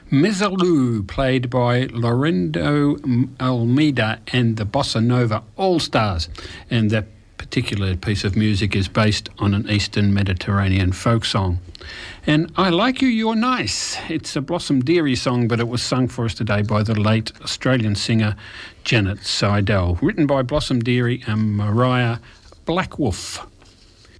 Mezzalou, played by Lorenzo Almeida and the Bossa Nova All-Stars. And that particular piece of music is based on an Eastern Mediterranean folk song. And I Like You, You're Nice. It's a Blossom Dearie song, but it was sung for us today by the late Australian singer Janet Seidel. Written by Blossom Dearie and Mariah Blackwolf.